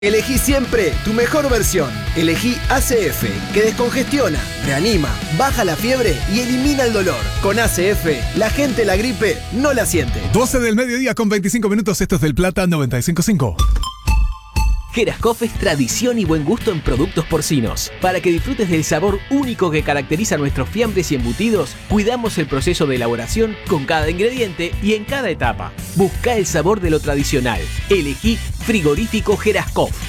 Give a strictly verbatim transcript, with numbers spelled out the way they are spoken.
Elegí siempre tu mejor versión. Elegí A C F, que descongestiona, reanima, baja la fiebre y elimina el dolor. Con A C F, la gente la gripe no la siente. doce del mediodía con veinticinco minutos, esto es del Plata noventa y cinco punto cinco. Geraskoff es tradición y buen gusto en productos porcinos. Para que disfrutes del sabor único que caracteriza nuestros fiambres y embutidos, cuidamos el proceso de elaboración con cada ingrediente y en cada etapa. Busca el sabor de lo tradicional. Elegí Frigorífico Geraskoff.